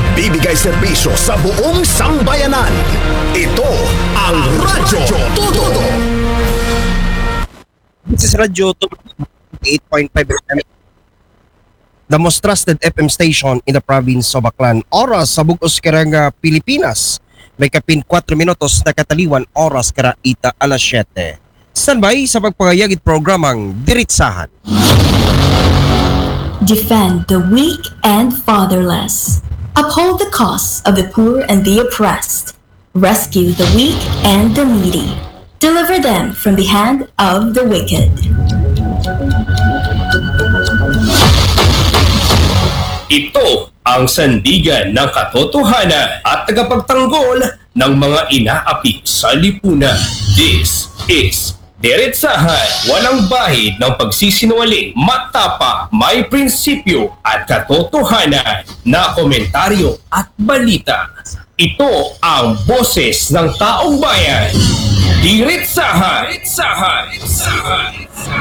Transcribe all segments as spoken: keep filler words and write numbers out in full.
nagbibigay serbisyo sa buong sambayanan. Ito ang Radyo Todo. This is Radyo Todo, eight point five F M. The most trusted F M station in the province of Aklan. Oras sa bugos karang Pilipinas. May kapin four minutos na kataliwan oras kara ita alas siyete. Standby sa pagpangayagit programang Diritsahan. Defend the weak and fatherless. Uphold the cause of the poor and the oppressed. Rescue the weak and the needy. Deliver them from the hand of the wicked. Ito ang sandigan ng katotohanan at tagapagtanggol ng mga inaapi sa lipunan. This is Diretsahan, walang bahid ng pagsisinungaling, matapa, may prinsipyo at katotohanan na komentaryo at balita. Ito ang boses ng taong bayan. Diretsahan! Diretsahan! Diretsahan!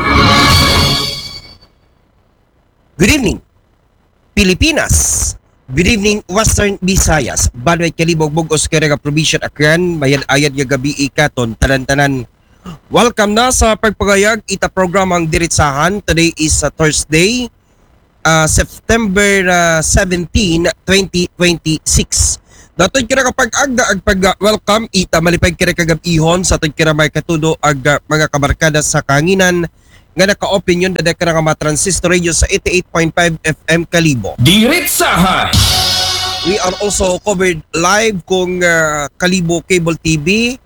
Good evening, Pilipinas. Good evening, Western Visayas. Banway kalibog bugos karang probinsya Aklan, mayan ayad nga gabi ikaton tanan-tanan. Welcome na sa pagpagayag ita programang Diretsahan. Today is uh, Thursday, uh, September uh, seventeenth, twenty twenty-six. Dato'y kira kapag agda ag pag-welcome ita malipay kira kagab-ihon sa aton kira may katudo ag uh, mga kabarkada sa kanginan nga naka-opinion na dekara nga mga transistor radio sa eighty-eight point five F M Kalibo. Diretsahan! We are also covered live kung uh, Kalibo Cable T V,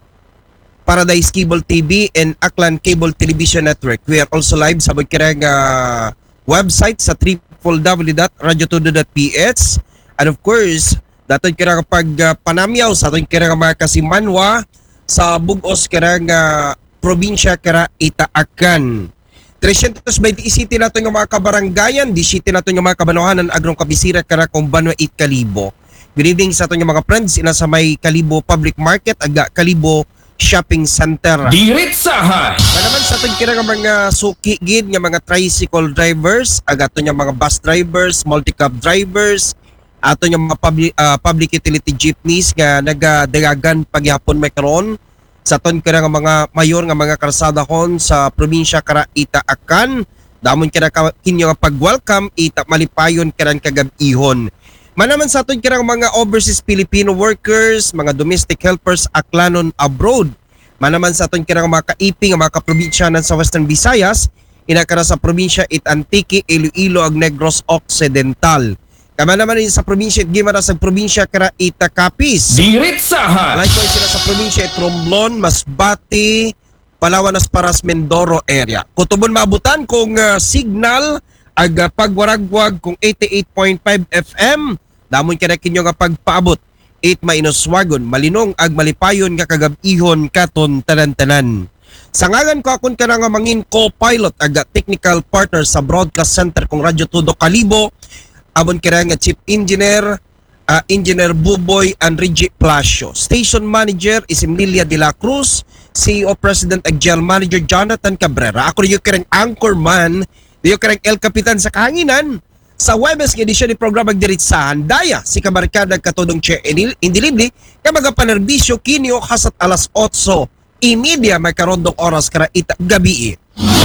Paradise Cable T V, and Aklan Cable Television Network. We are also live sa magkirang uh, website sa w w w dot radyo todo dot p h. And of course, daton kira kapag uh, panamyaw sa aton kira mga kasimanwa sa bugos kira nga probinsya kira Itaacan. three twenty city nato nga mga kabaranggayan, di city nato nga mga kabanohanan agrong kabisira kira kung Banwa it Kalibo. Good evening sa aton nga mga friends ina sa may Kalibo Public Market, aga Kalibo Shopping Center. Diretsahan! Naman sa aton kira nga mga suki gid nga mga tricycle drivers, aga aton nga mga bus drivers, multi-cab drivers, ato nga mga public, uh, public utility jeepneys nga nagadagagan pagyapon may karon sa aton kira nga mga mayor nga mga karsada kon sa probinsya kara Itaacan. Damon kira kinyo nga pag-welcome ita malipayon kiran kagab-ihon. Manaman sa aton kira mga overseas Filipino workers, mga domestic helpers aklanon abroad. Manaman sa aton kira mga kaiping nga mga kaprobinsyanan sa Western Visayas, inakara sa probinsya it Antique, Iloilo ag Negros Occidental. Kama naman sa probinsya it Guimara sa probinsya kara ita Capiz. Diretsahan! Likewise sila sa probinsya it Romblon, Masbate, Palawan, Paras, Mindoro area. Kutubon maabutan kung uh, signal ag uh, pagwaragwag kung eighty-eight point five F M. Damon kaya kinyo nga pagpaabot eight mainoswagon, malinong ag malipayon nga kagab-ihon katon tanan-tanan. Sa ngalan ko akon ka nga mangin co-pilot ag technical partner sa broadcast center kong Radyo Todo Kalibo. Abon kaya nga chief engineer, uh, engineer Buboy Enrique Plasio. Station manager is Emilia de la Cruz. C E O President ag General Manager Jonathan Cabrera. Ako rin yung karang anchorman, yung karang El Capitan sa kahanginan. Sa Webes nga edisyon ni programang Diretsahan, daya si kabarkada katudong Che Indilibli nga magapanerbisyo kinyo hasat alas otso imidya may karondong oras kara ita gabi.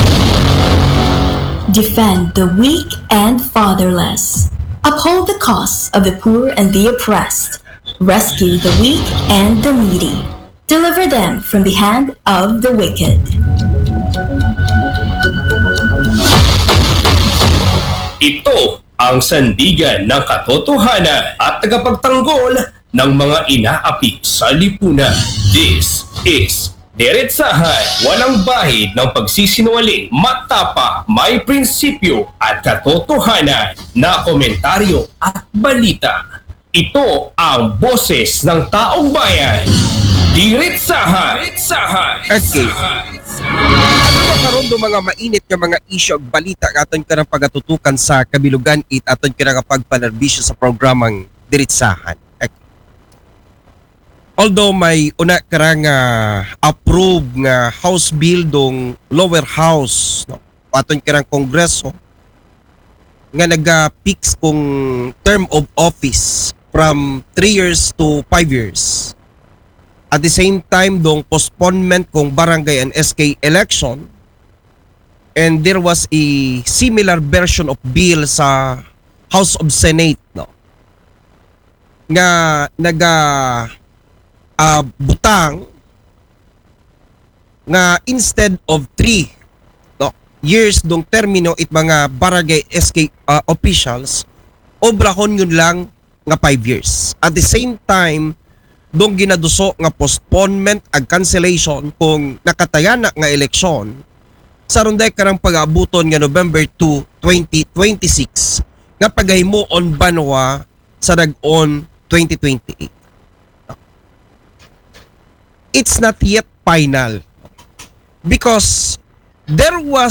Defend the weak and fatherless. Uphold the cause of the poor and the oppressed. Rescue the weak and the needy. Deliver them from the hand of the wicked. Ito ang sandigan ng katotohanan at tagapagtanggol ng mga inaapi sa lipunan. This is Diretsahan, walang bahid ng pagsisinungaling, matapa, may prinsipyo at katotohanan na komentaryo at balita. Ito ang boses ng taong bayan. Diretsahan! Diretsahan! Okay. Ano ba karon do mga mainit nga mga isyu ug balita nga aton karang pagatutukan sa kabilugan it aton karang pagpanerbisyo sa programang Diretsahan. Okay. Although may una karang uh, approve nga House Bill dong lower house no, aton karang Kongreso nga naga-fix kung term of office from three years to five years. At the same time, dong postponement kung barangay and S K election, and there was a similar version of bill sa House of Senate, no, nga naga uh, butang nga instead of three, no, years dong termino it mga barangay S K uh, officials, obrahon yun lang nga five years. At the same time, dong ginaduso nga postponement ag cancellation kung nakatayana nga eleksyon sa runday karang pag-aabuton nga November second, twenty twenty-six nga paghimuon banwa sa dag-on twenty twenty-eight. It's not yet final because there was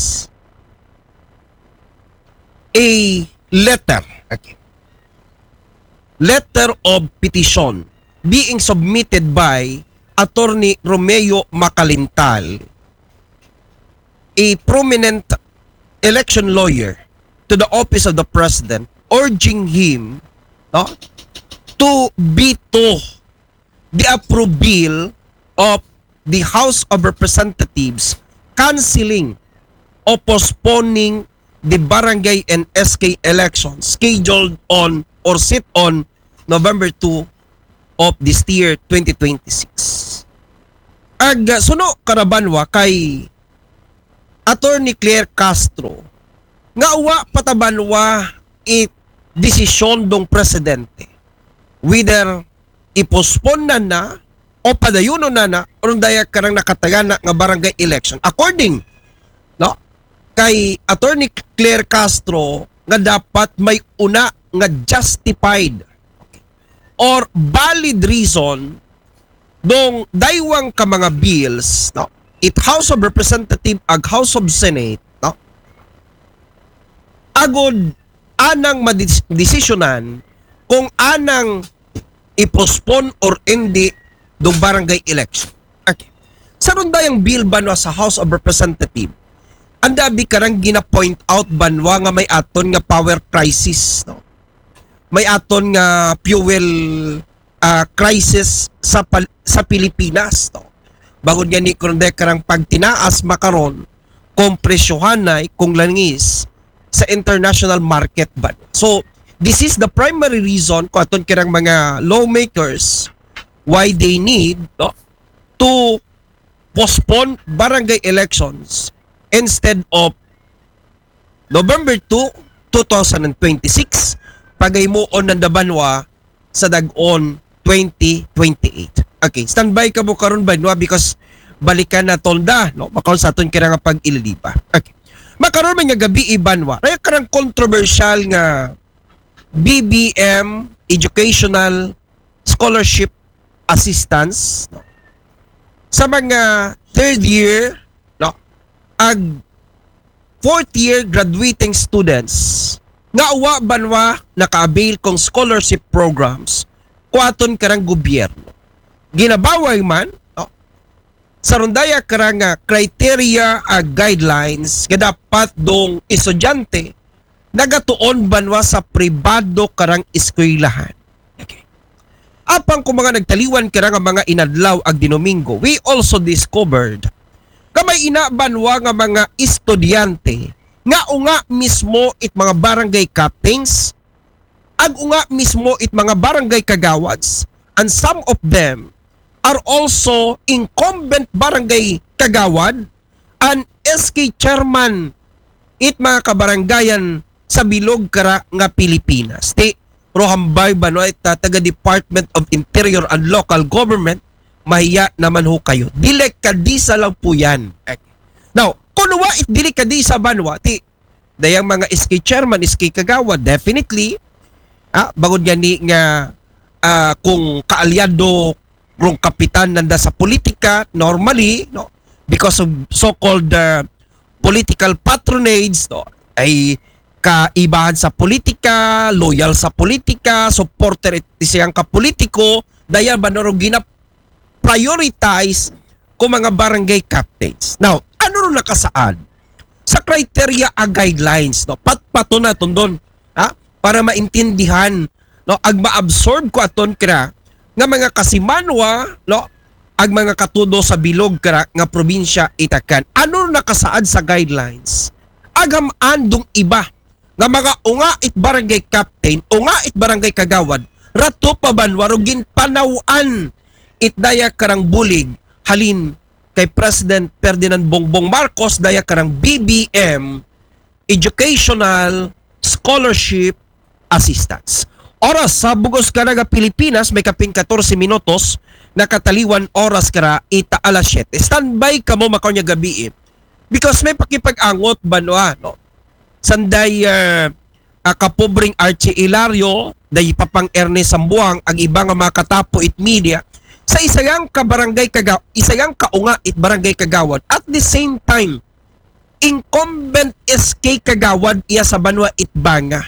a letter, okay, letter of petition being submitted by Attorney Romeo Macalintal, a prominent election lawyer, to the office of the president, urging him, no, to veto the approved bill of the House of Representatives canceling or postponing the barangay and S K elections scheduled on or set on November second of this year, twenty twenty-six. Ag suno karabanwa kay Attorney Claire Castro nga uwa patabanwa it desisyon dong presidente whether i-postpone na na o padayuno na na o daya karang nakatagana nga barangay election according, no, kay Attorney Claire Castro nga dapat may una nga justified or valid reason dong daywang ka mga bills, no, it House of Representative ag House of Senate, no, agod anang madesisyonan kung anang i-postpone or hindi dong barangay election. Okay. Sa rundayang bill banwa sa House of Representative, ang dabi karang gina-point out banwa nga may aton nga power crisis, no? May aton nga fuel uh, crisis sa pal- sa Pilipinas, no? Bagod nga ni kunde karang pagtinaas makaron kung presyohanay kung langis sa international market ban. So this is the primary reason kung aton kirang mga lawmakers why they need, no, to postpone barangay elections instead of November second, twenty twenty-six pagaymoon ng dabanwa sa dag-on twenty twenty-eight. Okay, standby ka mo karon banwa because balikan na tolda, no, makaon sa aton kira nga pag-ililipa. Okay. Makaroon man nga gabi ibanwa. Kaya karang controversial nga B B M Educational Scholarship Assistance, no, sa mga third year, no, ag fourth year graduating students nga uwa banwa naka-avail kong scholarship programs kuaton karang gobyerno. Ginabaway man, no, sa rundaya karang criteria ag guidelines nga dapat dong estudyante nagatuon banwa sa pribado karang eskwelahan. Okay. Apang kung mga nagtaliwan karang mga inadlaw ag dinomingo, we also discovered kamay ina banwa nga mga estudyante nga unga mismo it mga barangay captains, ag unga mismo it mga barangay kagawads, and some of them are also incumbent barangay kagawad and S K chairman it mga kabarangayan sa bilog kara nga Pilipinas. Ti rohambay ba no it taga Department of Interior and Local Government, mahiya naman ho kayo. Dili kadisa lang po yan. Okay. Now, kung wa it dili kadisa banwa, ti dayang mga S K chairman, S K kagawad, definitely, ah, bagod yan ni nga uh, kung kaalyado rong kapitan nanda sa politika, normally, no, because of so-called uh, political patronage, no, ay kaibahan sa politika, loyal sa politika, supporter iti siyang kapolitiko, daya ba naro ginap prioritize kung mga barangay captains. Now, ano rin nakasaan? Sa criteria a guidelines, no? Pat-pato na doon, ha? Para maintindihan no, ag maabsorb ko aton kra nga mga kasimanwa, no, ag mga katudo sa bilog kra nga probinsya itakan. Ano nakasaad sa guidelines? Agam andong iba nga mga unga it barangay captain, unga it barangay kagawad, rato pa banwarugin panawan it daya karang bulig halin kay President Ferdinand Bongbong Marcos daya karang B B M, Educational Scholarship Assistance. Oras sa bugos karaga Pilipinas may kaping fourteen minutos nakataliwan oras kara ita alas siyete. Standby ka mo makaw niya gabi eh. Because may pakipag-angot ba no, no? Sanday uh, uh, kapobring Archie Hilario day papang Ernest Sambuang ang ibang mga katapo it media sa isayang ka barangay kagaw isayang kaunga it barangay kagawad at the same time incumbent S K kagawad iya sa Banwa Itbanga.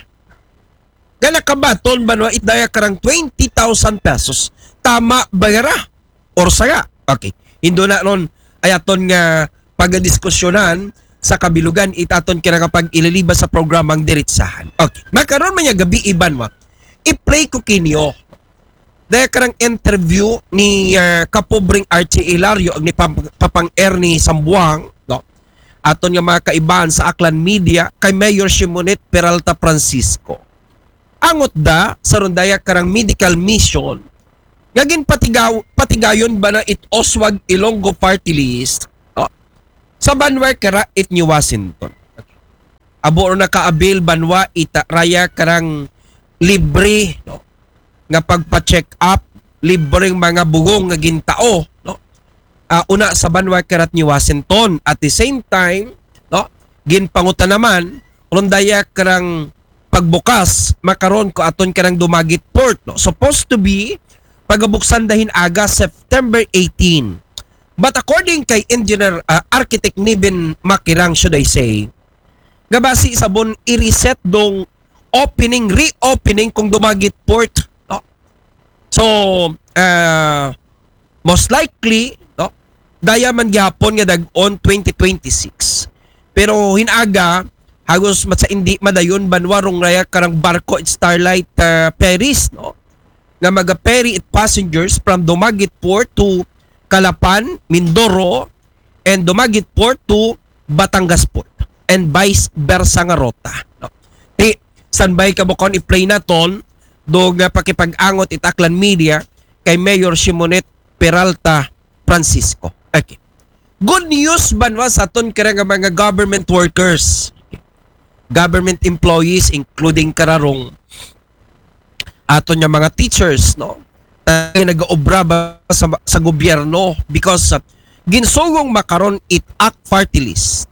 Gana kabaton Banwa Itdaya karang twenty thousand pesos. Tama bayara or saya. Okay. Hindo na ron ayaton nga pagadiskusyonan sa kabilugan itaton kina kapag ililiba sa programang diretsahan. Okay. Makaroon man niya gabi iban wa. I-play ko kinyo. Dahil karang interview ni uh, kapobring Archie Hilario ag ni Pap- Papang Ernie Sambuang, no? Aton nga mga kaibahan sa Aklan Media kay Mayor Shimonet Peralta Francisco. Angot da sa rondaya karang medical mission ngagin patigaw patigayon ba na it Oswag Ilonggo Party List sa Banwa kara it New Washington. Okay. Abo na kaabil Banwa ita raya karang libre, no, nga pagpa-check up, libreng mga bugong nga gintao, no. Uh, una sa Banwa karat New Washington at the same time, no, ginpangutan naman rondaya karang pagbukas makaron ko aton karang Dumagit Port, no. Supposed to be pagabuksan dahin aga September eighteenth. But according kay engineer uh, architect Niben Makirang, should I say, gabasi sabon i-reset dong opening reopening kung Dumagit Port, no? So uh, most likely, no, daya man gyapon nga dag-on twenty twenty-six. Pero hinaga hagos mat sa indi madayon banwarong raya karang barko at Starlight uh, ferries, no, nga maga-ferry it passengers from Dumagit Port to Calapan, Mindoro, and Dumagit Port to Batangas Port and vice versa nga rota. No? Di, standby ka mo kon i-play na ton do nga pakipag-angot it Aklan Media kay Mayor Shimonet Peralta Francisco. Okay. Good news banwa sa ton kara nga mga government workers, government employees including kararong aton nga mga teachers, no, uh, nag-obra ba sa, sa gobyerno because uh, ginsugong makaron it act party list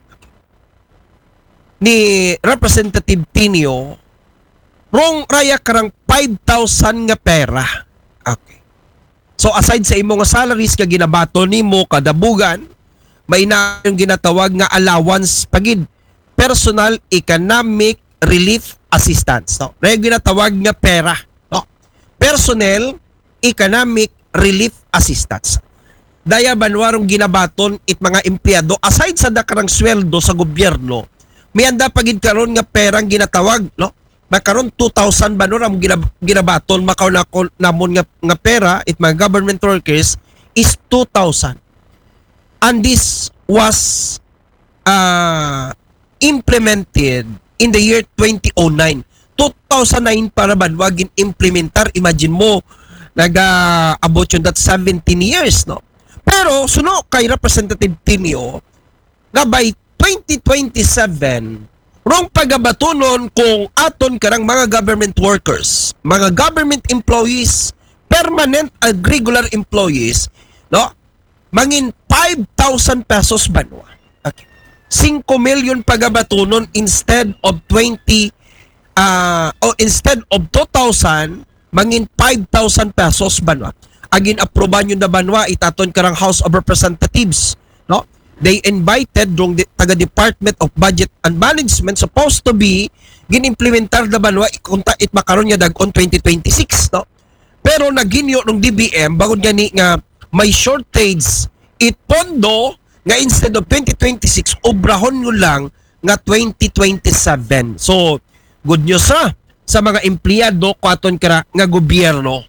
ni Representative Tinio rong raya karang five thousand nga pera. Okay. So aside sa imong salaries ka ginabato nimo kada bugan, may na yung ginatawag nga allowance pagid personal economic relief assistance. No? Raya ginatawag nga pera. Personnel Economic Relief Assistance. Daya banwarong ginabaton it mga empleyado aside sa dakarang sweldo sa gobyerno. May anda pagid karon nga perang ginatawag, no? Makaron two thousand banor ang ginab- ginabaton makaw na namon nga nga pera it mga government workers is two thousand. And this was uh, implemented in the year twenty oh nine. two thousand nine para banwagin implementar. Imagine mo, naga-abot yun that seventeen years, no? Pero, suno kay Representative Tinio, nga by twenty twenty-seven, rong pagabatunon kung aton karang mga government workers, mga government employees, permanent and regular employees, no? Mangin five thousand pesos banwa. Okay. five million pagabatunon instead of twenty Uh, oh, instead of two thousand, mangin five thousand pesos banwa. Agin aproban yun na banwa, itaton karang House of Representatives. No? They invited dong the, taga Department of Budget and Management supposed to be ginimplementar na banwa ikunta it makaron niya dag on twenty twenty-six. No? Pero naginyo ng D B M, bago niya ni nga may shortage it pondo nga instead of twenty twenty-six, obrahon nyo lang nga twenty twenty-seven. So, good news ha. sa mga empleyado kwaton kara nga gobyerno.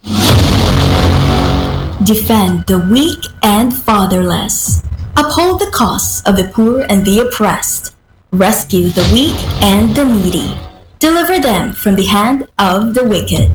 Defend the weak and fatherless. Uphold the cause of the poor and the oppressed. Rescue the weak and the needy. Deliver them from the hand of the wicked.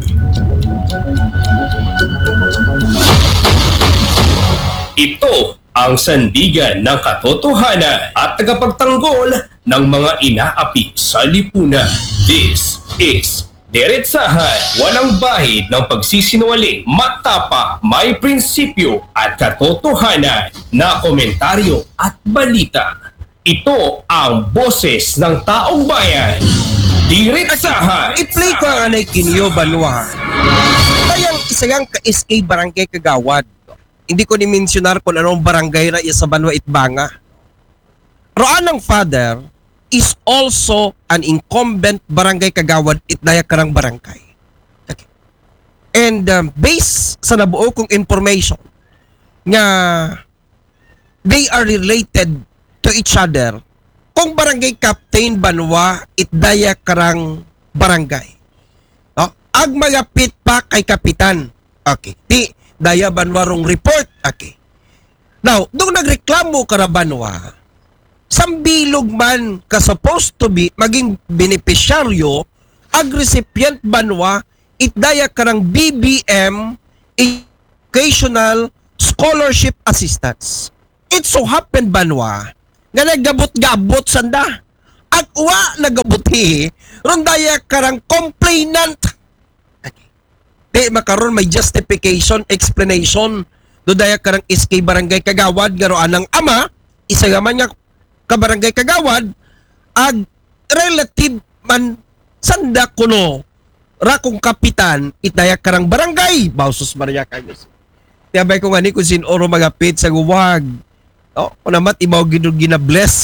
Ito ang sandigan ng katotohanan at tagapagtanggol ng mga inaapi sa lipunan. This is Diretsahan, walang bahid ng pagsisinungaling, matapa, may prinsipyo at katotohanan na komentaryo at balita. Ito ang boses ng taong bayan. Diretsahan! I-play ko ang anay kinyo, Banwa. Kayang isang ka-S K barangay kagawad. Hindi ko ni-mentionar kung anong barangay na iya sa Banwa Itbanga. Roan ng father is also an incumbent barangay kagawad itnaya karang barangay. Okay. And um, based sa nabuo kong information nga they are related to each other, kung barangay captain Banwa itdaya karang barangay. No? Ag magapit pa kay kapitan. Okay. Di daya Banwa rong report. Okay. Now, doon nagreklamo kara Banwa, sambilog man ka supposed to be maging beneficiaryo ag recipient Banwa itdaya karang B B M Educational Scholarship Assistance. It so happened Banwa nga nagabot-gabot sanda at uwa nagabuti ron daya karang complainant. Di makaroon may justification, explanation do daya karang S K barangay kagawad garoan ng ama isa man nga kabarangay kagawad ag relative man sanda kuno rakong kapitan itaya karang barangay Bausos Maria Kagos. Tiyabay ko nga ni kung sinoro magapit sa guwag. Oh, kung namat ibaw gina-bless.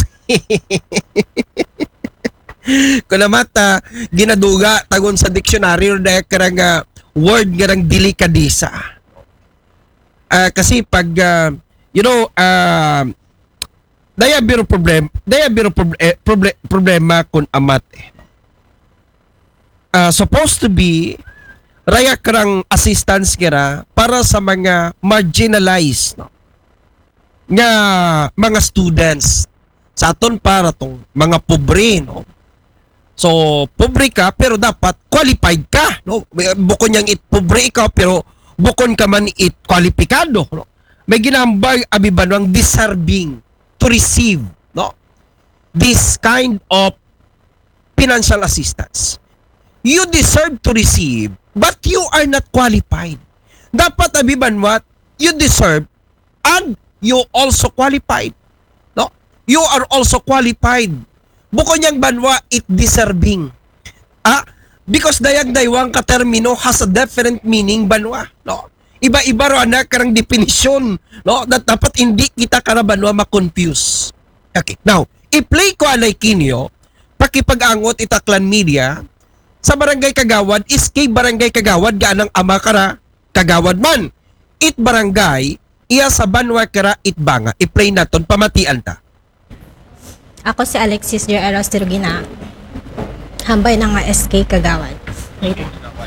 Kung namat uh, ginaduga tagon sa dictionary daya karang uh, word karang delikadesa. Uh, kasi pag uh, you know uh, daya biro problem, daya biro problem, eh, problem, problema kun amat eh. Uh, supposed to be raya karang assistance kira para sa mga marginalized no? Nga mga students sa aton para tong mga pobre no. So pobre ka pero dapat qualified ka no. Bukon yang it pobre ka pero bukon ka man it kwalipikado no. May ginambay abibanwang deserving to receive no this kind of financial assistance. You deserve to receive but you are not qualified. Dapat abiban what you deserve and you also qualified. No? You are also qualified. Bukod yang banwa it deserving. Ah, because dayag daywang ka termino has a different meaning banwa. No? Iba-iba ro na karang definisyon, no? That dapat hindi kita karabanwa ma-confuse. Okay. Now, i-play ko alay kinyo, pakipag-angot itaklan media, sa barangay Kagawad, is kay barangay Kagawad, gaanang ama kara, Kagawad man. It barangay, iya sa Banwa kara, Itbanga. I-play naton, pamatian ta. Ako si Alexis J. Eros Tirugina. Hambay na nga S K Kagawad. Wait.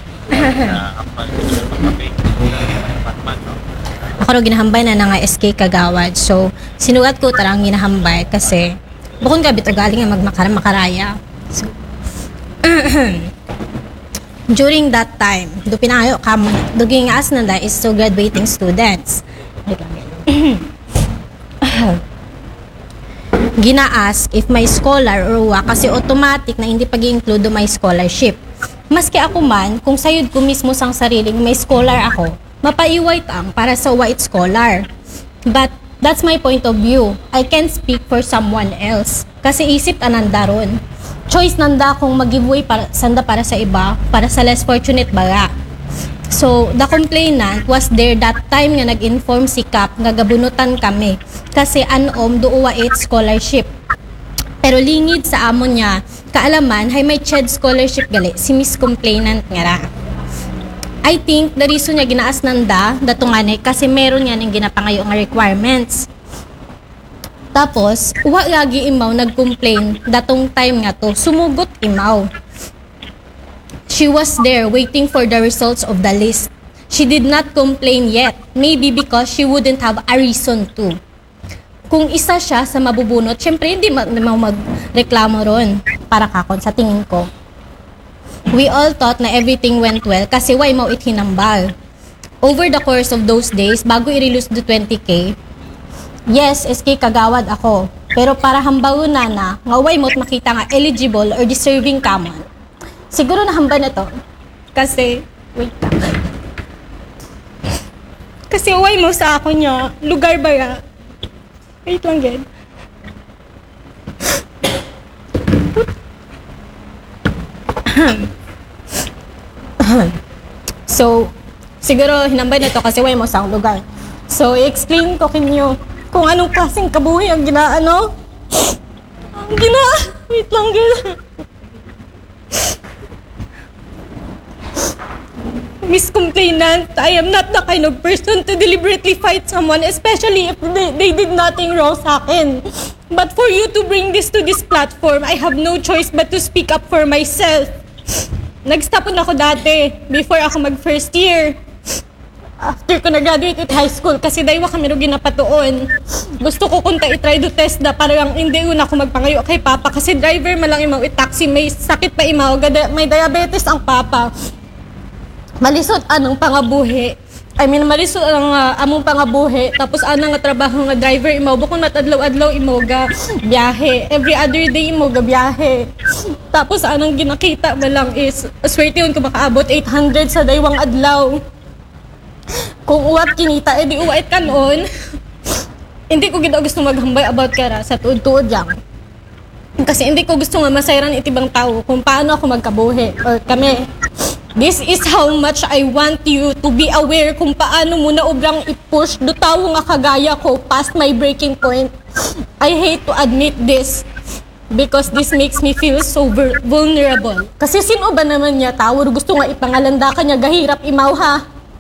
Ako ro ginahambay na nga S K Kagawad. So, sinugat ko tarang ginahambay kasi bukod ka bito galing nga magmakara makaraya. So, during that time, do pinayo kam do gingas nanda is so graduating students. Gina-ask if may scholar or wa kasi automatic na hindi pag-i-include do may scholarship. Maski ako man, kung sayod ko mismo sang sariling may scholar ako, mapaiway ang para sa white scholar. But that's my point of view. I can't speak for someone else. Kasi isip ananda ron. Choice nanda kung mag-giveaway para, sanda para sa iba, para sa less fortunate baga. So, the complainant was there that time nga nag-inform si Kap nga gabunutan kami kasi anom duwa eight scholarship. Pero lingid sa amon niya, kaalaman hay may C H E D scholarship gali si Miss Complainant nga ra. I think the reason niya ginaas nanda datungani kasi meron niya ning ginapangayo nga requirements. Tapos, uwa lagi imaw nag-complain datong time nga to, sumugot imaw. She was there waiting for the results of the list. She did not complain yet, maybe because she wouldn't have a reason to. Kung isa siya sa mabubunot, syempre hindi ma- ma- magreklamo ron para kakon sa tingin ko. We all thought na everything went well kasi why mo it hinambal. Over the course of those days, bago i-release the twenty K, yes, S K kagawad ako. Pero para hambawon na na, nga why mo't makita nga eligible or deserving kaman. Siguro nahamba na to. Kasi, wait lang. Kasi why mo sa ako niya, lugar ba ya? Wait lang, Ged. So, siguro hinambay na to kasi why mo sa akong lugar. So, i-explain ko kinyo kung anong klaseng kabuhi ang ginaano. Ang gina... Wait lang, Ged. Miss Complainant, I am not the kind of person to deliberately fight someone, especially if they, they did nothing wrong sa akin. But for you to bring this to this platform, I have no choice but to speak up for myself. Nag-stop na ako dati, before ako mag-first year. After ko nag-graduate with high school, kasi daywa kami rin ginapatuon. Gusto ko kunta i-try to test na parang hindi una ako magpangayo kay Papa kasi driver malang imaw i-taxi, may sakit pa imaw, may diabetes ang Papa. Malisod anong pangabuhi. I mean, malisod ang uh, among pangabuhi. Tapos anong nga trabaho nga driver imo. Bukong matadlaw-adlaw imo ga biyahe. Every other day imo ga biyahe. Tapos anong ginakita mo lang is, swerte yun ko makaabot eight hundred sa daywang adlaw. Kung uwat kinita, edi uwait ka noon. Hindi ko gina gusto maghambay about kara sa tuod-tuod yang. Kasi hindi ko gusto nga masayran itibang tao kung paano ako magkabuhi or kami. This is how much I want you to be aware kung paano mo na obrang i-push do tawo nga kagaya ko past my breaking point. I hate to admit this because this makes me feel so ver- vulnerable. Kasi sino ba naman niya tao gusto nga ipangalanda ka niya gahirap imaw ha?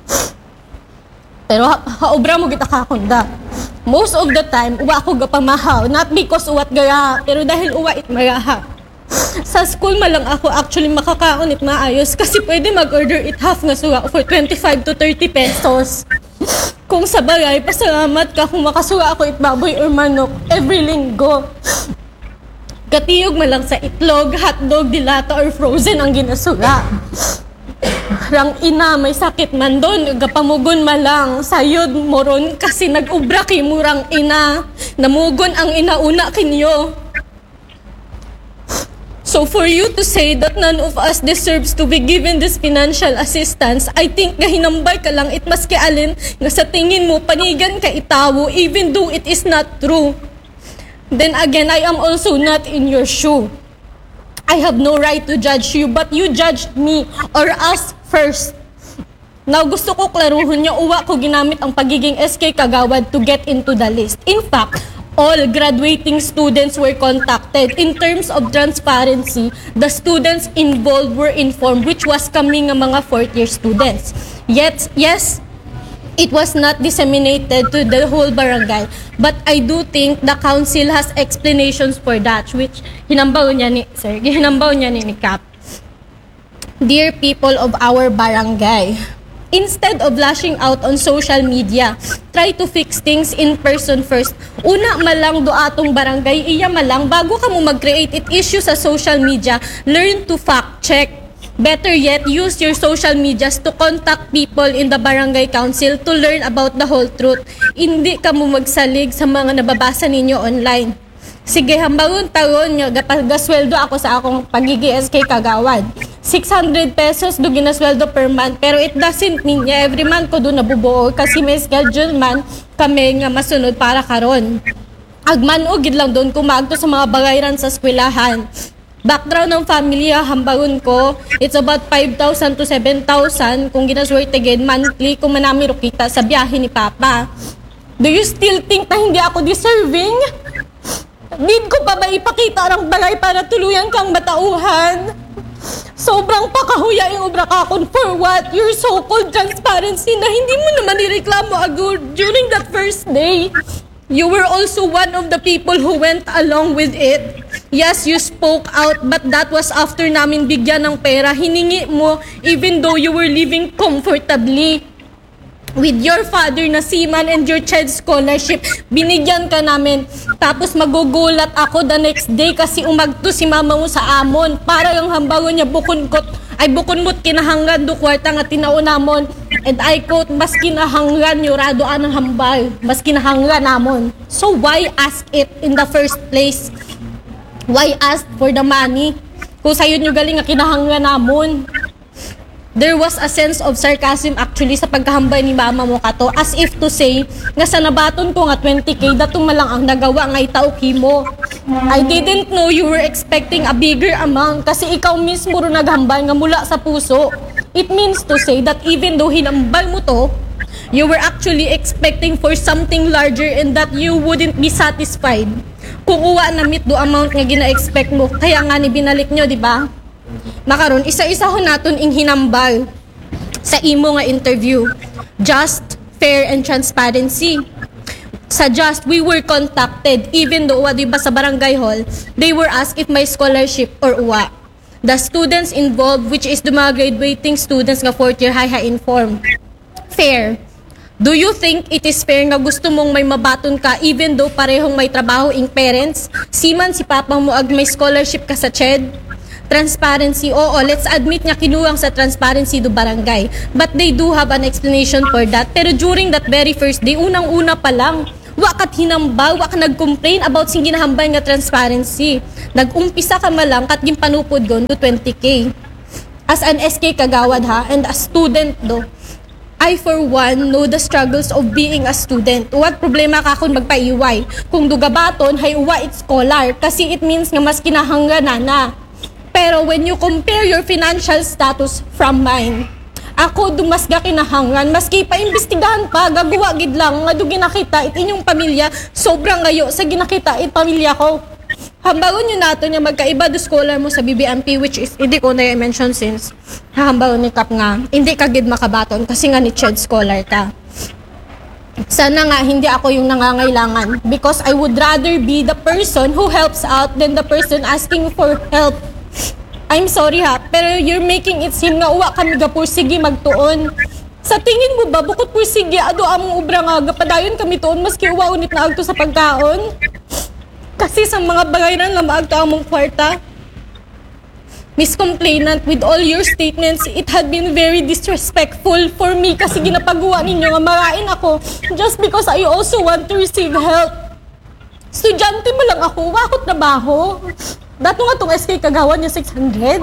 Pero ha- haobra mo kita kakunda. Most of the time, uwa ako gapamahaw. Not because uwat gaya, pero dahil uwa it magaha. Sa school malang ako actually makakaon it maayos kasi pwede mag-order it half na suga for twenty-five to thirty pesos. Kung sa bagay, pasalamat ka kung makasuga ako it baboy or manok every linggo. Katiyog malang sa itlog, hotdog, dilata or frozen ang ginasuga. Rang ina, may sakit man doon, gapamugon malang, sayod moron kasi nag-ubra kay murang ina. Namugon ang inauna kinyo. So for you to say that none of us deserves to be given this financial assistance, I think gahinambay ka lang it maski alin nga sa tingin mo panigan ka itawo even though it is not true. Then again, I am also not in your shoe. I have no right to judge you, but you judged me or us first. Now gusto ko klaruhon niya uwa ko ginamit ang pagiging S K kagawad to get into the list. In fact, all graduating students were contacted. In terms of transparency, the students involved were informed, which was kami nga mga fourth year students. Yet, yes, it was not disseminated to the whole barangay. But I do think the council has explanations for that, which hinambaw niya ni, sir, hinambaw niya ni, ni Cap. Dear people of our barangay, instead of lashing out on social media, try to fix things in person first. Una malang do atong barangay, iya malang, bago ka mo mag-create it issue sa social media, learn to fact check. Better yet, use your social medias to contact people in the barangay council to learn about the whole truth. Hindi ka mo magsalig sa mga nababasa ninyo online. Sige, hambawon taon nga gasweldo ako sa akong pagigi S K kagawad. six hundred pesos do ginasweldo per month, pero it doesn't mean nga every month ko do nabubuo kasi may schedule man kami nga masunod para karon. Agman o gid lang doon kumagto sa mga bagayran sa eskwelahan. Background ng pamilya, hambawon ko, it's about five thousand to seven thousand kung ginaswerte gid monthly kung manami ro kita sa biyahe ni Papa. Do you still think na hindi ako deserving? Need ko pa ba ipakita ang bagay para tuluyan kang matauhan? Sobrang pakahuya yung obra kakon for what? Your so-called transparency na hindi mo naman nireklamo agad during that first day. You were also one of the people who went along with it. Yes, you spoke out, but that was after namin bigyan ng pera. Hiningi mo even though you were living comfortably with your father na seaman and your child scholarship. Binigyan ka namin. Tapos magugulat ako the next day kasi umagto si mama mo sa amon. Para yung hambago niya bukon kot, ay bukon mo't kinahanggan do kwarta nga tinaon namon. And I quote, mas kinahanggan yurado anang hambal. Mas kinahanggan namon. So why ask it in the first place? Why ask for the money? Kung sa'yo nyo galing nga kinahanglan namon. There was a sense of sarcasm actually sa pagkahambay ni mama mo kato. As if to say, nga sa nabaton ko nga twenty K, datong malang ang nagawa nga itauki mo. I didn't know you were expecting a bigger amount kasi ikaw mismo ro naghambay nga mula sa puso. It means to say that even though hinambal mo to, you were actually expecting for something larger and that you wouldn't be satisfied kung uwa na meet do amount nga gina-expect mo. Kaya nga ni binalik nyo, di ba? Makaron, isa-isa ho naton ing hinambal sa imo nga interview. Just, fair, and transparency. Sa Just, we were contacted even though uwa, di ba, sa barangay hall, they were asked if may scholarship or uwa. The students involved, which is the mga graduating students nga fourth year high, informed. Fair. Do you think it is fair nga gusto mong may mabaton ka even though parehong may trabaho ing parents? Siman si papa mo ag may scholarship ka sa C H E D? Transparency, oo, let's admit nga kinuwang sa transparency do barangay. But they do have an explanation for that. Pero during that very first day, unang-una pa lang, wakat hinambal, wak nag-complain about sing ginahambay nga transparency. Nag-umpisa ka malang kat ginpanupod gon to twenty K. As an S K kagawad ha, and a student do, I for one know the struggles of being a student. Huwag problema ka kung magpaiway. Kung dugabaton, hay uwa it scholar kasi it means nga mas kinahanggan na na. Pero when you compare your financial status from mine, ako dumasga kinahanggan, maski paimbestigahan pa, gagawa gid lang nga do ginakita it inyong pamilya, sobrang ngayo sa ginakita it pamilya ko. Hambagon nyo nato niya magkaiba do scholar mo sa B B M P, which is hindi ko na i-mention since hahambagon ni Kap nga hindi ka gid makabaton kasi nga ni C H E D scholar ka. Sana nga hindi ako yung nangangailangan because I would rather be the person who helps out than the person asking for help. I'm sorry ha, pero you're making it seem nga uwa kami gapursige magtuon. Sa tingin mo ba bukod pursige ado among ubra nga gapadayon kami tuon maski uwa unit na agto sa pagkaon? Kasi sa mga bagay na lamaag to among kwarta. Miss Complainant, with all your statements, it had been very disrespectful for me kasi ginapagawa ninyo nga marain ako just because I also want to receive help. Estudyante mo lang ako, wakot trabaho. Dato nga tong S K kagawan niya six hundred.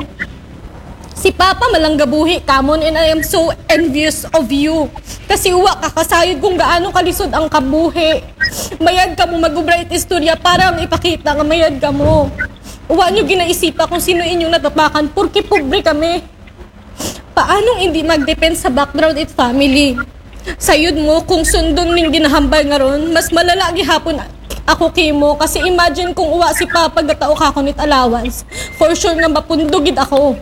Si Papa malanggabuhi kamon and I am so envious of you. Kasi uwa kakasayod kung gaano kalisod ang kabuhi. Mayad ka mo mag-bright istorya para ang ipakita nga mayad ka mo. Uwa nyo ginaisipa kung sino inyong natapakan porque pobre kami. Paanong hindi mag-depend sa background at family? Sayod mo kung sundon ning ginahambal nga ron, mas malala gihapon ako kimo kasi imagine kung uwa si Papa gatao ka kunit allowance. For sure nga mapundugid ako.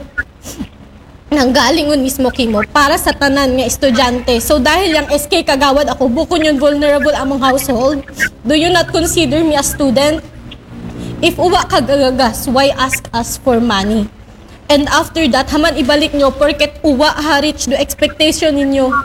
Nanggalingon mismo kimo para sa tanan nga estudyante. So dahil yung S K kagawad ako, bukon yung vulnerable among household, do you not consider me a student? If uwa ka gagagas, why ask us for money? And after that, haman ibalik nyo porket uwa ha-reach do expectation ninyo.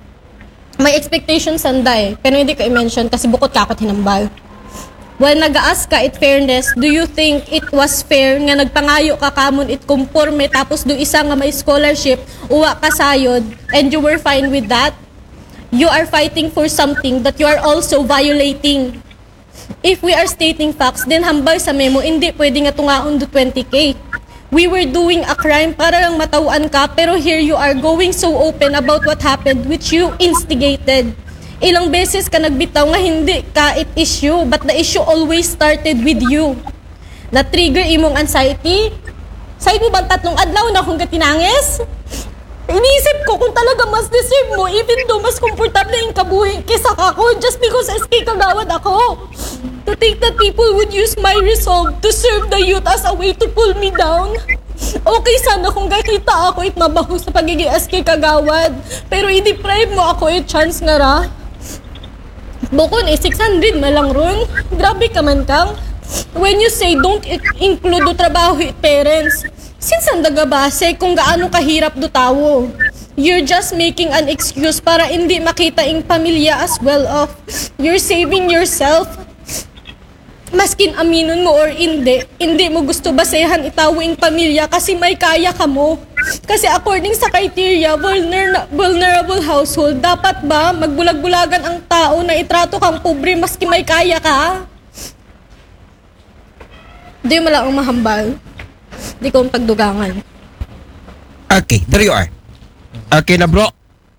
May expectation sanday, pero hindi ko i-mention kasi bukod kakot hinambal. When nag-ask ka it fairness, do you think it was fair nga nagpangayo ka kamon it conforme tapos do isa nga may scholarship, uwa ka sayod, and you were fine with that? You are fighting for something that you are also violating. If we are stating facts, then hambal sa memo, hindi pwede nga tungaon do twenty K. We were doing a crime para lang matauan ka, pero here you are going so open about what happened which you instigated. Ilang beses ka nagbitaw nga hindi ka it issue, but the issue always started with you. Na-trigger imong anxiety? Sa'yo mo bang tatlong adlaw na akong katinangis? Iniisip ko kung talaga mas deserve mo, even though mas komportable yung kabuhi kesa ako just because S K kagawad ako. To think that people would use my resolve to serve the youth as a way to pull me down. Okay sana kung kakita ako it mabaho sa pagiging S K kagawad, pero i-deprive mo ako it chance nga ra. Bukon eh, six hundred malang ron. Grabe ka man kang. When you say don't i- include do trabaho it parents, sinsan daga base kung gaano kahirap do tawo? You're just making an excuse para hindi makita ing pamilya as well of. You're saving yourself. Maskin aminon mo or hindi, hindi mo gusto basehan itawo ing pamilya kasi may kaya ka mo. Kasi according sa criteria, vulner- vulnerable household, dapat ba magbulag-bulagan ang tao na itrato kang pobre maski may kaya ka? Di mo lang ang mahambal. Di ko ang pagdugangan. Okay, there you are. Okay na bro.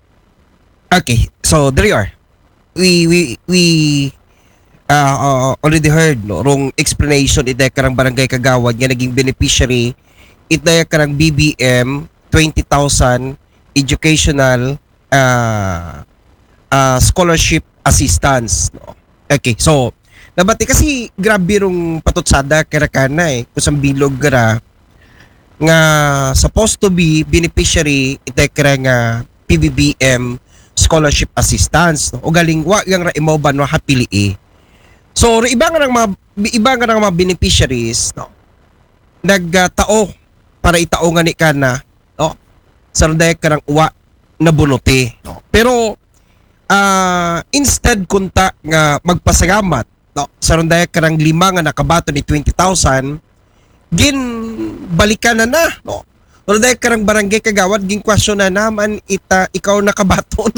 Okay, so there you are. We we we uh, uh, already heard no rong explanation ita karang barangay Kagawad nga naging beneficiary ita karang B B M twenty thousand educational uh, uh, scholarship assistance no. Okay, so nabati kasi grabe rong patutsada karakana eh kusang bilog gara nga supposed to be beneficiary ita karang uh, P B B M scholarship assistance no? O galing wa yang ra imaw ba no hapili eh. So iba nga ng mga iba nga ng mga beneficiaries no nagtao para itao nga ni kana no sa day karang uwa na bunuti no. Pero uh, instead kunta nga magpasalamat no sa day karang lima nga nakabato ni twenty thousand gin balikan na na no. Pero dahil karang barangay Kagawad, ging question na naman ita, ikaw nakabaton.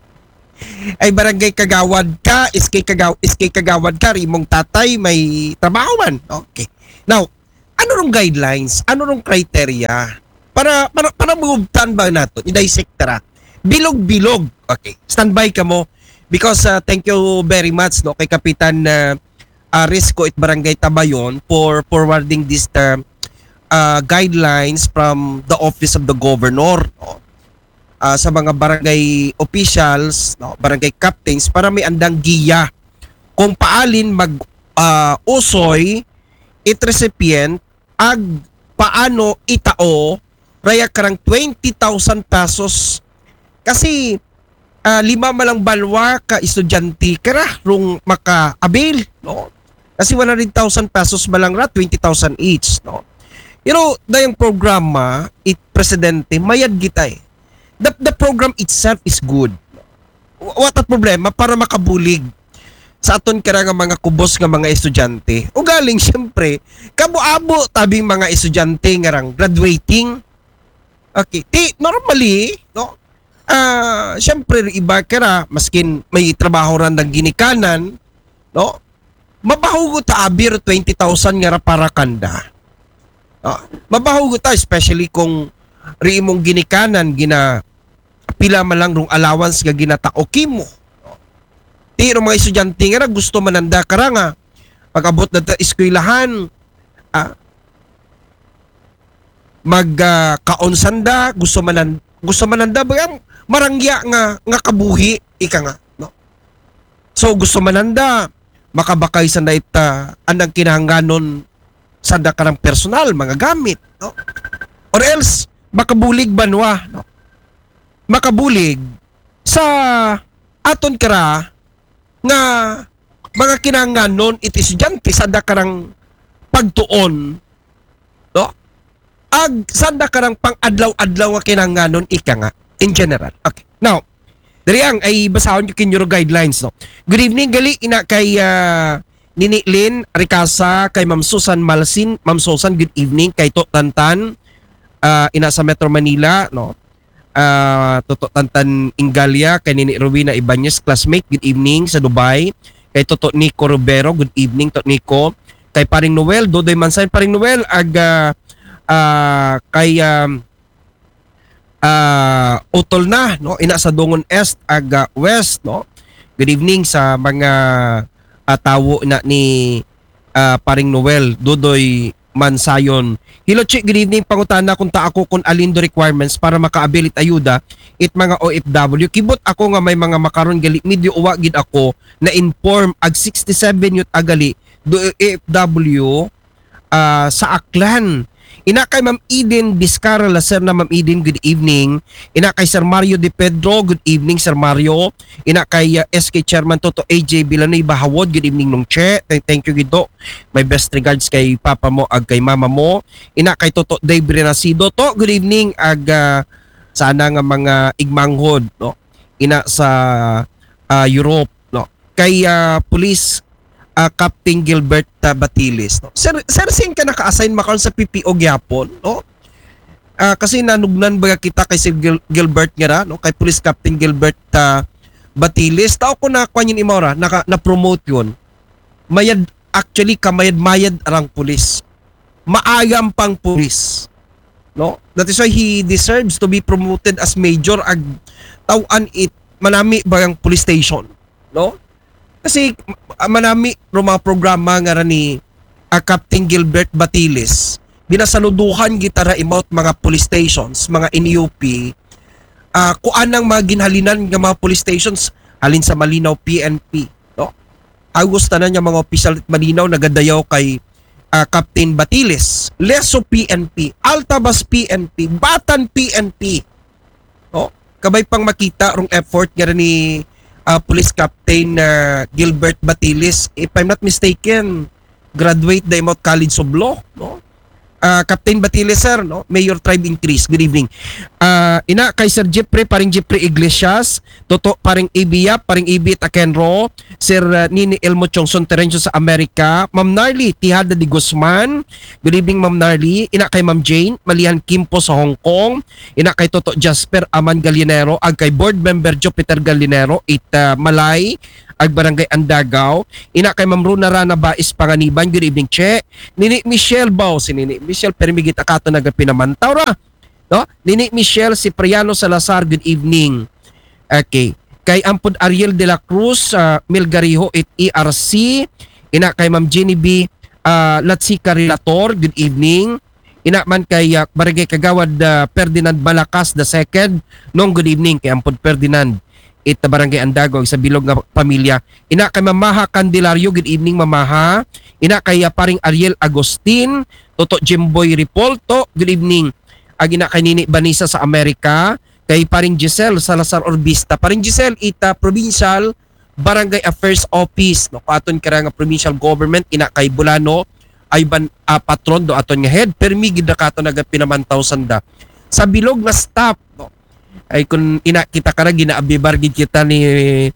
Ay barangay Kagawad ka, iskay Kagawad, iskay Kagawad ka, rimong tatay, may trabaho man. Okay. Now, ano rong guidelines? Ano rong criteria? Para, para, para mabubtan ba nato? I-dissect tara. Bilog-bilog. Okay. Standby ka mo. Because uh, thank you very much no, kay Kapitan uh, uh, Risco at Barangay Tabayon for forwarding this term. Uh, guidelines from the office of the governor no? uh, sa mga barangay officials, no? Barangay captains para may andang giya kung paalin mag uh, usoy it recipient ag paano itao raya karang twenty thousand pesos kasi uh, lima malang balwa ka estudyante kara rung maka-avail no? Kasi one hundred thousand pesos malang ra twenty thousand each no. You know, dayang programa, it presidente, mayad gitay. The, the program itself is good. What a problema para makabulig sa aton kara nga mga kubos nga mga estudyante. O galing siyempre, kabo-abo tabing mga estudyante nga rang graduating. Okay, ti normally, no? Ah, uh, siyempre iba kara maskin may trabaho ran ng ginikanan, no? Mabahugo ta abir twenty thousand nga ra para kanda. Uh, mabahugo ta especially kung riimong ginikanan gina pila man lang rong allowance nga ginataoki mo. Ti no mga estudyante nga gusto mananda kara nga pag-abot na ta eskwelahan ah, mag uh, kaonsanda gusto manan gusto mananda ba marangya nga nga kabuhi ika nga no. So gusto mananda makabakay sa dayta uh, andang kinahangganon sanda ka ng personal, mga gamit, no? Or else, makabulig banwa, no? Makabulig sa aton kara nga mga kinahangganon iti estudyante sanda ka ng pagtuon, no? Ag sanda ka ng pang-adlaw-adlaw nga kinahangganon ika nga, in general. Okay, now, dariyang ay basahon yung kinyuro guidelines, no? Good evening, gali, ina kay uh, Nini Lynn Ricasa, kay Ma'am Susan Malsin. Ma'am Susan, good evening. Kay Tok Tantan, uh, ina sa Metro Manila, no? Uh, Toto Tantan Ingalia, kay Nini Rowena Ibanez, classmate, good evening sa Dubai. Kay Toto Nico Rubero, good evening, Toto Nico. Kay Paring Noel, Dodoy Mansay, Paring Noel, ag uh, uh, kay um, uh, Utol na, no? Ina sa Dongon Est, ag uh, West, no? Good evening sa mga Uh, tawo na ni uh, Paring Noel, Dudoy Mansayon. Hello, Chick, good evening. Pangutana kung ta ako kung alin do requirements para maka-abilit ayuda it mga O F W. Kibot ako nga may mga makaron gali medyo uwa gid ako na inform ag sixty-seven yut agali do O F W uh, sa Aklan. Ina kay Ma'am Eden Discarla, sir na Ma'am Eden, good evening. Ina kay Sir Mario De Pedro, good evening Sir Mario. Ina kay uh, S K Chairman Toto A J Villanueva Hawod, good evening nung Che. Thank, thank you Gido. My best regards kay Papa mo ag kay Mama mo. Ina kay Toto Dave Renacido to, good evening ag uh, sana nga mga igmanghod, no. Ina sa uh, Europe, no. Kay uh, Police Uh, Captain Gilbert uh, Batilis, no? Sir, sir, sin ka naka-assign makaon sa P P O gyapon, no? Uh, kasi nanugnan ba kita kay Sir Gil- Gilbert nga ra, no? Kay Police Captain Gilbert uh, Batilis. Tao ko na kwan yun imora, naka, na-promote yun. Mayad, actually, kamayad-mayad arang pulis. Maayam pang pulis. No? That is why he deserves to be promoted as major ag tawan it manami ba ang police station, no? Kasi manami ro mga programa nga ra ni uh, Captain Gilbert Batilis. Binasaluduhan gitara imot mga police stations, mga N U P. Uh, kuan ang mga ginhalinan nga mga police stations halin sa Malinaw P N P, no? Agos tanan nga mga opisyal at Malinaw nagadayaw kay uh, Captain Batilis. Leso P N P, Altabas P N P, Batan P N P. No? Kabay pang makita rong effort nga ra ni Uh, Police Captain uh, Gilbert Batilis, if I'm not mistaken, graduate the Imot College of Law, no? Uh, Captain Batilis, sir, no? Mayor Tribe Increase, good evening. Uh, ina kay Sir Jeffrey, paring Jeffrey Iglesias, Toto, paring Ibia, paring Ibi Takenro, Sir uh, Nini Elmo Chongson Terencio sa Amerika, Ma'am Narly Tihada de Guzman, good evening Ma'am Narly. Ina kay Ma'am Jane Malihan Kimpo sa Hong Kong, ina kay Toto Jasper Aman Galinero, ag kay Board Member Jupiter Galinero, it uh, Malay, ag Barangay Andagaw, ina kay Ma'am Runa Rana Bais Panganiban, good evening Che. Nini Michelle Bao, si Nini Michelle permigit akato nagapinamantaw ra, no? Nini Michelle Cipriano Salazar, good evening. Okay. Kay Ampod Ariel de la Cruz, uh, Milgariho it E R C, ina kay Ma'am Jenny B uh, Latsika Relator, good evening. Ina man kay uh, Barangay Kagawad uh, Ferdinand Malakas the second, nung good evening kay Ampod Ferdinand it Barangay Andagaw sa bilog nga pamilya. Ina kay Mamaha Candelario, good evening Mamaha. Ina kay uh, paring Ariel Agustin, Toto Jimboy Ripolto, good evening. Ag ina kay Nini Banisa sa Amerika, kay paring Giselle Salazar Orbista. Paring Giselle ita Provincial Barangay Affairs Office, no paton kara nga provincial government. Ina kay Bulano ay ban uh, patron do aton nga head permi gid kato naga pinamantaw sanda sa bilog na staff, no? Ay kung ina kita kara ginaabibar gid kita ni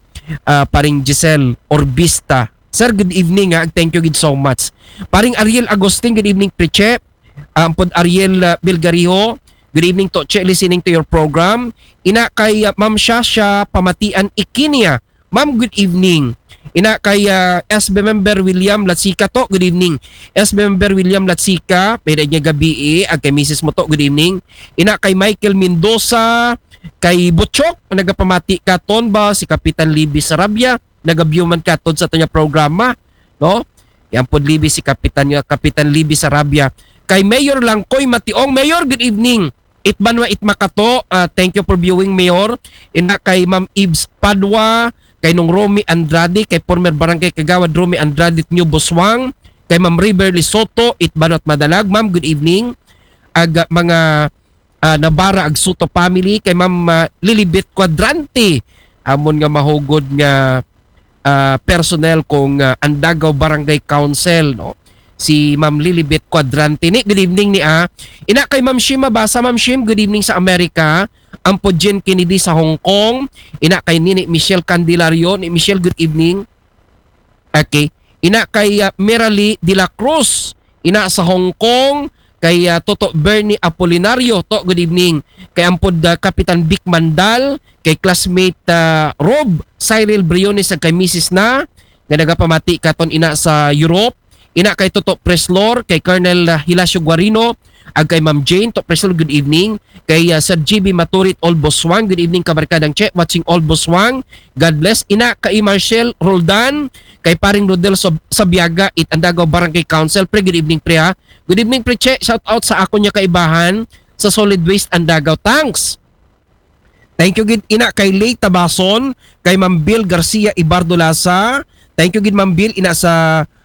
uh, paring Giselle Orbista. Sir, good evening ha. Thank you gid so much. Paring Ariel Agustin, good evening Preche. Ampod um, Ariel uh, Bilgariho, good evening to Che, listening to your program. Ina kay uh, Ma'am Shasha Pamatian Ikinia, Ma'am, good evening. Ina kay uh, S B Member William Latsika to, good evening. S B Member William Latsika, pwede niya gabi eh, ag kay Missus mo to, good evening. Ina kay Michael Mendoza, kay Butchok, nagapamati katon ba si Kapitan Libby Sarabia, nagabyuman katon sa tanya programa, no? Yan pod Libby si Kapitan niya, Kapitan Libby Sarabia. Kay Mayor Langkoy Mationg, Mayor, good evening. Itbanwa Itmakato, uh, thank you for viewing Mayor. Ina kay Ma'am Ibs Padua, kay nung Romy Andrade, kay former Barangay Kagawad Romy Andrade New Boswang, kay Ma'am Riverly Soto, Itbanwa at Madalag, Ma'am, good evening. Ag mga Uh, Nabara ag Soto family, kay Ma'am uh, Lilibet Quadrante, amon nga mahugod nga uh, personnel kung uh, Andagaw Barangay Council, no? Si Ma'am Lilibet Quadrante ni, good evening ni a. Ina kay Ma'am Shim Mabasa, Ma'am Shim, good evening sa Amerika. Ang Jen Kennedy sa Hong Kong. Ina kay Nini Michelle Candelario, ni Michelle, good evening. Okay. Ina kay uh, Merali De La Cruz, ina sa Hong Kong. Kay uh, Toto Bernie Apolinario, to, good evening. Kay Ampod uh, Kapitan Vic Mandal, kay classmate uh, Rob Cyril Briones, kay Missus na, nga nagapamati katon ina sa Europe. Ina kay Toto Preslor, kay Colonel uh, Hilasio Guarino, ag kay Ma'am Jane, to Preslor, good evening. Kay uh, Sir G B Maturit All Boswang, good evening kabarkadang Che, watching All Boswang, God bless. Ina kay Marcel Roldan, kay paring Rodel Sabiaga, it Andagaw Barangay Council, pre, good evening pre ha. Good evening pre Che, shout out sa ako niya kaibahan sa Solid Waste Andagaw, thanks. Thank you gid ina kay Lay Tabason, kay Ma'am Bill Garcia Ibardolasa, thank you gid Ma'am Bill ina sa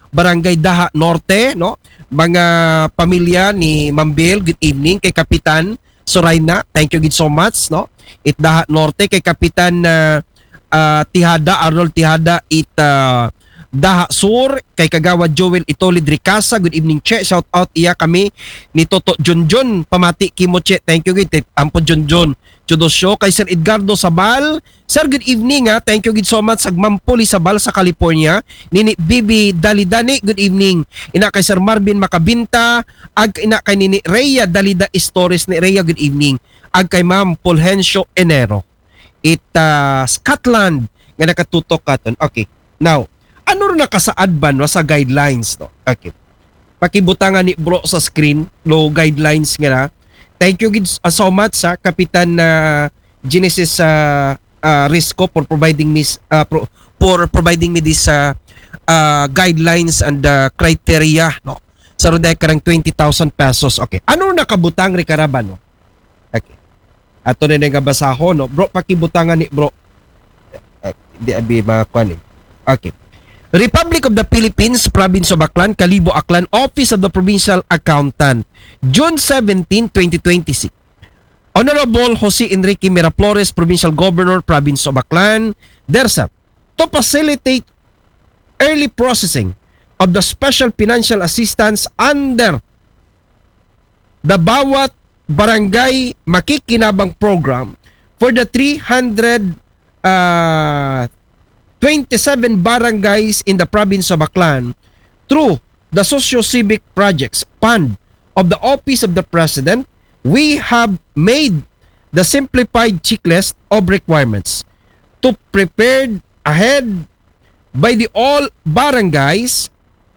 Barangay Daha Norte, no? Mga pamilya ni Ma'am Bill, good evening kay Kapitan Sorayna. Thank you good so much, no? It Daha Norte kay Kapitan uh, uh, Tihada Arnold Tihada it uh, Daha Sur kay Kagawad Joel Itolid Ricasa. Good evening, Che. Shout out iya kami ni Toto Junjun pamati kimo, Che. Thank you gid ampo Junjun. Judosyo kay Sir Edgardo Sabal. Sir, good evening ha. Thank you gid so much sa Mampuli Sabal sa California. Nini Bibi Dalidani, good evening. Ina kay Sir Marvin Makabinta, ag ina kay Nini Rhea Dalida Stories ni Rhea, good evening. Ag kay Ma'am Fulgencio Enero. It uh, Scotland nga nakatutok katon. Okay. Now, ano rin nakasaad ba no, sa guidelines no? Okay. Pakibutangan ni bro sa screen, low guidelines nga na. Thank you uh, so much sa Kapitan uh, Genesis uh, uh, Risco for providing me uh, pro, for providing me this uh, uh, guidelines and uh, criteria no. Sa so, ronda karang twenty thousand pesos. Okay. Ano nakabutang ri karaba no? Okay. Ato na nga basahon no. Bro, pakibutangan ni bro. Uh, di abi makuan eh. Okay. Republic of the Philippines, Province of Aklan, Kalibo Aklan, Office of the Provincial Accountant, June seventeenth, twenty twenty-six. Honorable Jose Enrique Miraflores, Provincial Governor, Province of Aklan, DERSA, to facilitate early processing of the special financial assistance under the Bawat Barangay Makikinabang Program for the three hundred uh, twenty-seven barangays in the province of Aklan through the Socio-Civic Projects Fund of the Office of the President. We have made the simplified checklist of requirements to prepared ahead by the all barangays.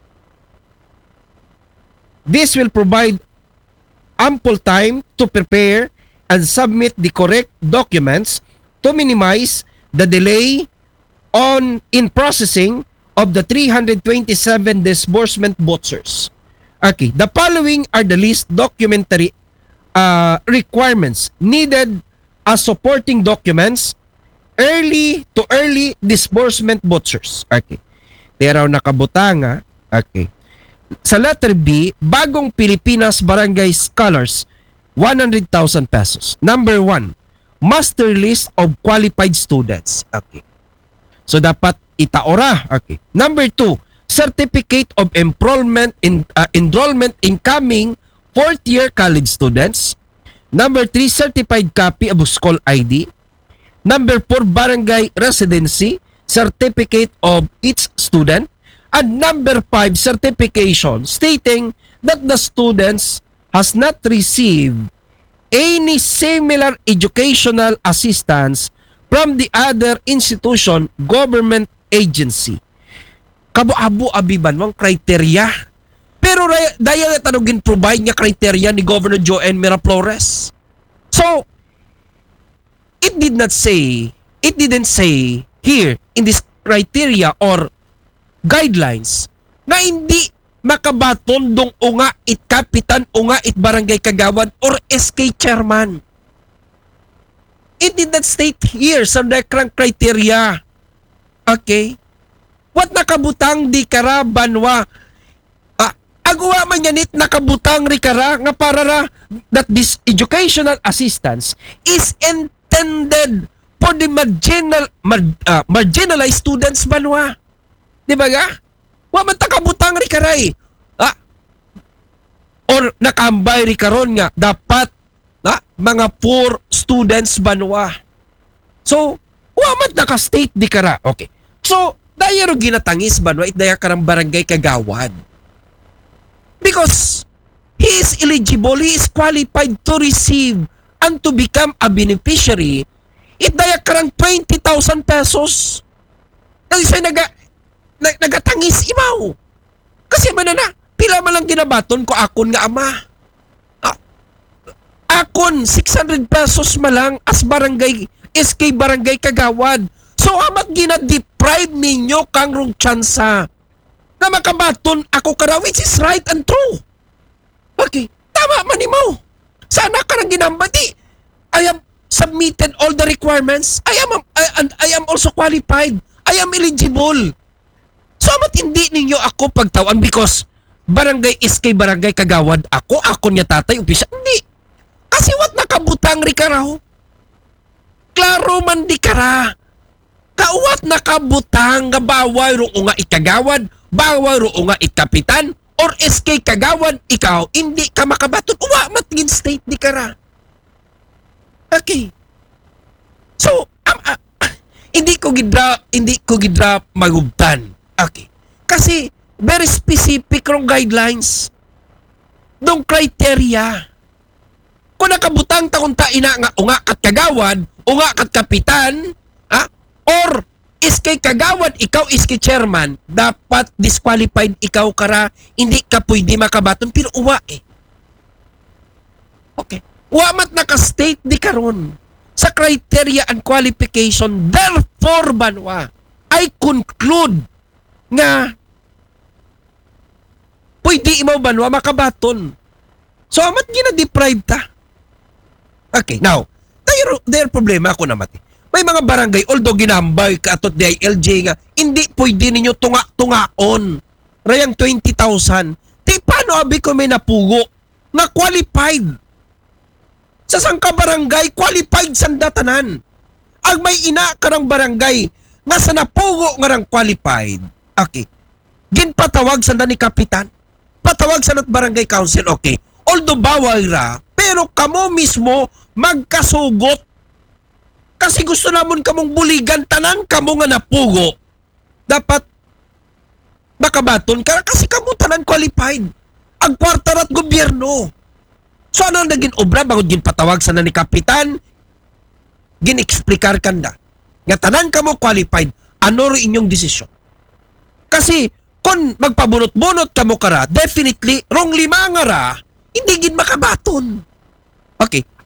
This will provide ample time to prepare and submit the correct documents to minimize the delay on in processing of the three hundred twenty-seven disbursement vouchers. Okay, the following are the list documentary uh, requirements needed as supporting documents early to early disbursement vouchers. Okay. Teraw nakabutanga. Okay. Sa letter B, Bagong Pilipinas Barangay Scholars, one hundred thousand pesos. Number one, master list of qualified students. Okay. So dapat itaora. Okay. Number two, certificate of enrollment in uh, enrollment incoming fourth year college students. Number three, certified copy of school I D. Number four, barangay residency certificate of each student. And number five, certification stating that the students has not received any similar educational assistance from the other institution, government agency. Kabo-abo abiban mong criteria. Pero daya na tanong provide nga criteria ni Governor Joel Miraflores. So, it did not say, it didn't say here in this criteria or guidelines na hindi makabaton dong unga it kapitan, unga it barangay kagawad or S K chairman. It did not state here sa nekrang criteria. Okay? What nakabutang di kara banwa? Ah, agawa man yanit nakabutang ri kara nga para ra that this educational assistance is intended for the marginal mar, uh, marginalized students banwa. Di ba ga? Wa man takabutang ri kara eh. Ah, or nakambay ri karon nga dapat na mga poor students banwa. So, wa man naka-state di kara. Okay. So, dayaro ginatangis banwa it daya karang barangay kagawad. Because he is eligible, he is qualified to receive and to become a beneficiary. It daya karang twenty thousand pesos. Nang siya naga, nag, nagatangis imaw. Kasi man na, pila man lang ginabaton ko akon nga ama. Akon, six hundred pesos malang as barangay, S K barangay kagawad. So, amat gina-deprive ninyo kang rong tsansa na makabaton ako kara, which is right and true. Okay, tama man mo. Sana ka nang ginambati. I am submitted all the requirements. I am, I, and I am also qualified. I am eligible. So, So amat hindi ninyo ako pagtawan because barangay is kay barangay kagawad ako, ako niya tatay, umpisa. Hindi. Kasi wat nakabutang ri karaw. Klaro man di kara. Kauwat nakabutang nga baway ro nga ikagawad, baway ro nga ikapitan, or S K kagawad, ikaw, hindi ka makabaton. Uwa matgin state di kara. Okay. So, um, uh, hindi ko gidra, hindi ko gidra magubtan. Okay. Kasi, very specific rong guidelines. Dong criteria. Kung nakabutang taon ta ina nga, unga kat kagawad, unga kat kapitan, ha? Or, iskay kagawad, ikaw iskay chairman, dapat disqualified ikaw kara, hindi ka pwede makabaton, pero uwa eh. Okay. Uwamat naka-state di karon sa criteria and qualification, therefore, banwa, I conclude nga pwede imaw banwa makabaton. So, amat gina-deprive ta. Okay, now, tayo, their problema ako naman eh. May mga barangay, although ginambay ka atot di I L J nga, hindi pwede ninyo tunga-tungaon. Rayang twenty thousand. Di paano abi ko may napugo nga qualified? Sa sangka barangay, qualified sandatanan. Ang may ina karang barangay nga sa napugo nga rang qualified. Okay. Ginpatawag sanda ni kapitan. Patawag sa barangay council, okay. Although bawal ra, pero kamo mismo magkasugot. Kasi gusto namon kamong buligan, tanan kamo nga napugo. Dapat makabaton ka kasi kamo tanan qualified. Ang kwarta rat gobyerno. So ano ang naging obra bago ginpatawag sa na ni kapitan? Gin-explikar kanda. Nga tanan kamo qualified, ano rin inyong desisyon? Kasi kung magpabunot-bunot kamo kara, definitely, rong lima nga ra, hindi gin makabaton. Okay,